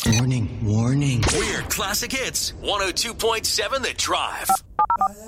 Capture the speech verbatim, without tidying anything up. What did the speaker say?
Warning, warning. We're Classic Hits, one oh two point seven The Drive.